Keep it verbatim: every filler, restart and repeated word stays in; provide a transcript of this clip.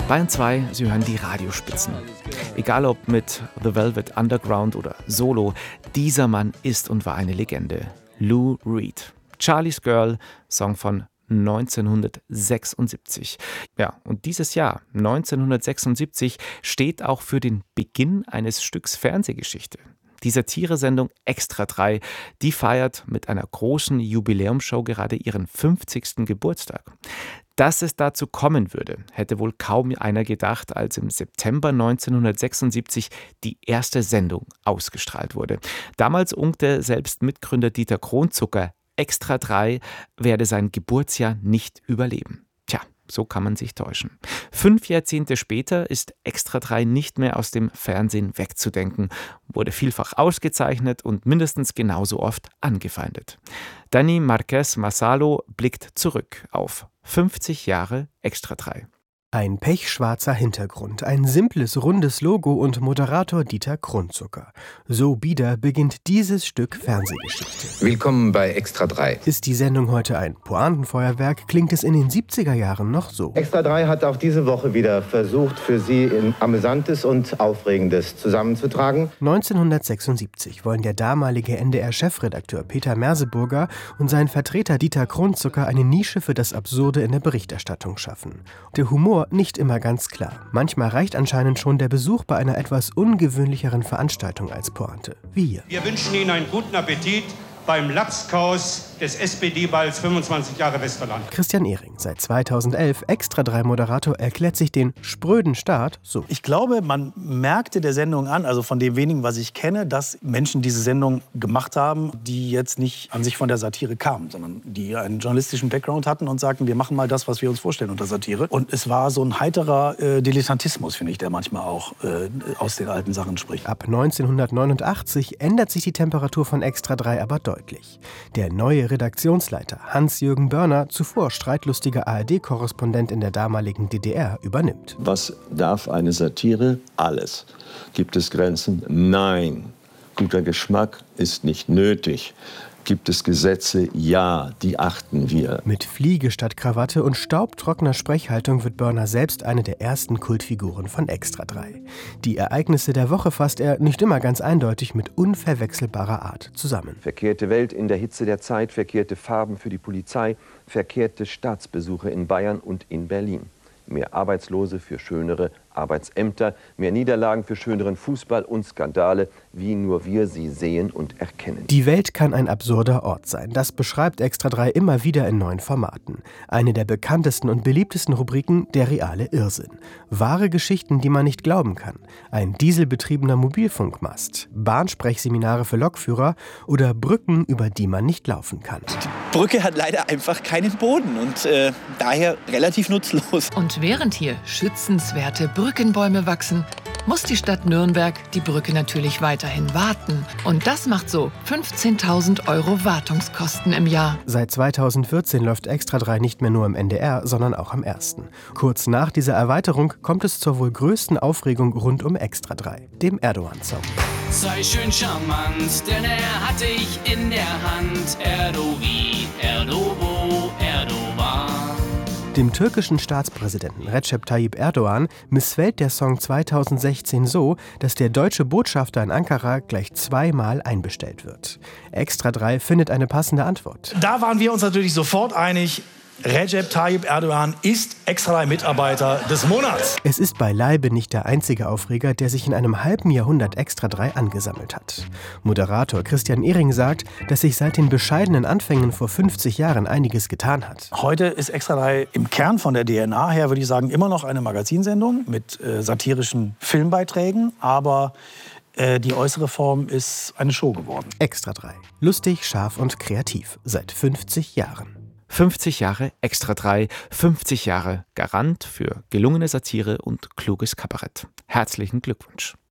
Bayern zwei, Sie hören die Radiospitzen. Egal ob mit The Velvet Underground oder Solo, dieser Mann ist und war eine Legende. Lou Reed. Charlie's Girl, Song von neunzehnhundertsechsundsiebzig. Ja, und dieses Jahr, neunzehnhundertsechsundsiebzig, steht auch für den Beginn eines Stücks Fernsehgeschichte. Die Satiresendung Extra drei, die feiert mit einer großen Jubiläumsshow gerade ihren fünfzigsten Geburtstag. Dass es dazu kommen würde, hätte wohl kaum einer gedacht, als im September neunzehnhundertsechsundsiebzig die erste Sendung ausgestrahlt wurde. Damals unkte selbst Mitgründer Dieter Kronzucker, Extra drei werde sein Geburtsjahr nicht überleben. Tja, so kann man sich täuschen. Fünf Jahrzehnte später ist Extra drei nicht mehr aus dem Fernsehen wegzudenken, wurde vielfach ausgezeichnet und mindestens genauso oft angefeindet. Dani Marquez Massalo blickt zurück auf fünfzig Jahre Extra drei. Ein pechschwarzer Hintergrund, ein simples, rundes Logo und Moderator Dieter Kronzucker. So bieder beginnt dieses Stück Fernsehgeschichte. Willkommen bei Extra drei. Ist die Sendung heute ein Pointenfeuerwerk, klingt es in den siebziger Jahren noch so. Extra drei hat auch diese Woche wieder versucht, für Sie ein Amüsantes und Aufregendes zusammenzutragen. neunzehnhundertsechsundsiebzig wollen der damalige N D R-Chefredakteur Peter Merseburger und sein Vertreter Dieter Kronzucker eine Nische für das Absurde in der Berichterstattung schaffen. Der Humor nicht immer ganz klar. Manchmal reicht anscheinend schon der Besuch bei einer etwas ungewöhnlicheren Veranstaltung als Pointe, wie hier. Wir wünschen Ihnen einen guten Appetit beim Lapskaus des S P D-Balls fünfundzwanzig Jahre Westerland. Christian Ehring, seit zweitausendelf Extra drei Moderator, erklärt sich den spröden Start so. Ich glaube, man merkte der Sendung an, also von dem wenigen, was ich kenne, dass Menschen diese Sendung gemacht haben, die jetzt nicht an sich von der Satire kamen, sondern die einen journalistischen Background hatten und sagten, wir machen mal das, was wir uns vorstellen unter Satire. Und es war so ein heiterer äh, Dilettantismus, finde ich, der manchmal auch äh, aus den alten Sachen spricht. Ab neunzehnhundertneunundachtzig ändert sich die Temperatur von Extra drei aber deutlich. Der neue Redaktionsleiter Hans-Jürgen Börner, zuvor streitlustiger A R D-Korrespondent in der damaligen D D R, übernimmt. Was darf eine Satire? Alles. Gibt es Grenzen? Nein. Guter Geschmack ist nicht nötig. Gibt es Gesetze? Ja, die achten wir. Mit Fliege statt Krawatte und staubtrockener Sprechhaltung wird Börner selbst eine der ersten Kultfiguren von Extra drei. Die Ereignisse der Woche fasst er, nicht immer ganz eindeutig, mit unverwechselbarer Art zusammen. Verkehrte Welt in der Hitze der Zeit, verkehrte Farben für die Polizei, verkehrte Staatsbesuche in Bayern und in Berlin. Mehr Arbeitslose für schönere Arbeitsämter, mehr Niederlagen für schöneren Fußball und Skandale, wie nur wir sie sehen und erkennen. Die Welt kann ein absurder Ort sein. Das beschreibt Extra drei immer wieder in neuen Formaten. Eine der bekanntesten und beliebtesten Rubriken, der reale Irrsinn. Wahre Geschichten, die man nicht glauben kann. Ein dieselbetriebener Mobilfunkmast, Bahnsprechseminare für Lokführer oder Brücken, über die man nicht laufen kann. Die Brücke hat leider einfach keinen Boden und äh, daher relativ nutzlos. Und während hier schützenswerte Brückenbäume wachsen, muss die Stadt Nürnberg die Brücke natürlich weiterhin warten. Und das macht so fünfzehntausend Euro Wartungskosten im Jahr. Seit zweitausendvierzehn läuft Extra drei nicht mehr nur im N D R, sondern auch am ersten. Kurz nach dieser Erweiterung kommt es zur wohl größten Aufregung rund um Extra drei, dem Erdogan-Song. Sei schön charmant, denn er hat dich in der Hand. Erdogan, Erdobo, Erdogan. Dem türkischen Staatspräsidenten Recep Tayyip Erdogan missfällt der Song zweitausendsechzehn so, dass der deutsche Botschafter in Ankara gleich zweimal einbestellt wird. Extra drei findet eine passende Antwort. Da waren wir uns natürlich sofort einig, Recep Tayyip Erdogan ist Extra drei Mitarbeiter des Monats. Es ist beileibe nicht der einzige Aufreger, der sich in einem halben Jahrhundert Extra drei angesammelt hat. Moderator Christian Ehring sagt, dass sich seit den bescheidenen Anfängen vor fünfzig Jahren einiges getan hat. Heute ist Extra drei im Kern von der D N A her, würde ich sagen, immer noch eine Magazinsendung mit äh, satirischen Filmbeiträgen, aber äh, die äußere Form ist eine Show geworden. Extra drei. Lustig, scharf und kreativ. Seit fünfzig Jahren. fünfzig Jahre Extra drei, fünfzig Jahre Garant für gelungene Satire und kluges Kabarett. Herzlichen Glückwunsch.